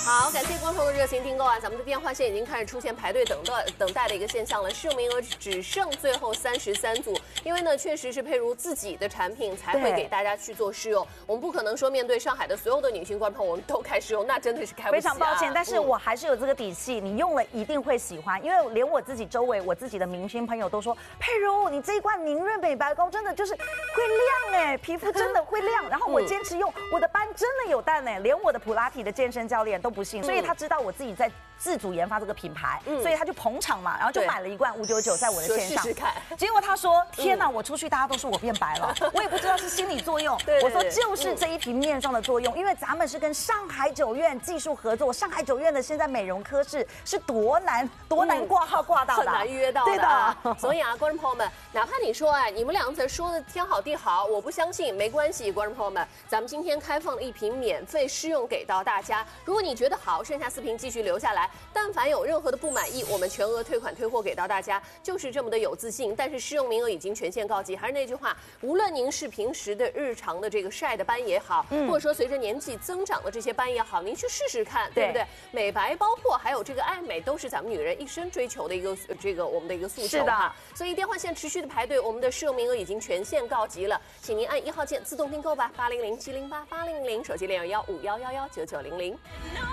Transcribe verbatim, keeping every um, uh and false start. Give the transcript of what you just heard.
好，感谢观众的热情订购啊！咱们的电话线已经开始出现排队等待等待的一个现象了，试用名额只剩最后三十三组。因为呢，确实是佩如自己的产品才会给大家去做试用，我们不可能说面对上海的所有的女性观众朋友，我们都开试用，那真的是开不起、啊。 非常抱歉，但是我还是有这个底气，嗯、你用了一定会喜欢，因为连我自己周围我自己的明星朋友都说，佩如你这一罐凝润美白膏真的就是会亮哎，皮肤真的会亮。然后我坚持用，我的斑真的有淡哎，连我的普拉提的健身教练都不信，所以他知道我自己在自主研发这个品牌，嗯、所以他就捧场嘛，然后就买了一罐五九九在我的线上， 试试看。 结果他说：“天哪，我出去大家都说我变白了，我也不知道是心理作用。”我说就是这一瓶面上的作用，因为咱们是跟上海九院技术合作，上海九院的现在美容科室是多难多难挂号挂到的， 很难预约到的。对的，所以啊，观众朋友们，哪怕你说啊，你们两个说的天好地好，我不相信，没关系，观众朋友们，咱们今天开放了一瓶免费试用给到大家。如果你觉得好，剩下四瓶继续留下来。但凡有任何的不满意，我们全额退款退货给到大家，就是这么的有自信。但是试用名额已经全线告急，还是那句话，无论您是平时的日常的这个晒的斑也好，嗯、或者说随着年纪增长的这些斑也好，您去试试看，对不对？美白包括还有这个爱美，都是咱们女人一生追求的一个这个我们的一个诉求。是的，所以电话线持续的排队，我们的试用名额已经全线告急了，请您按一号键自动订购吧，八零零七零八八零零，手机零二幺五幺幺幺九九零零。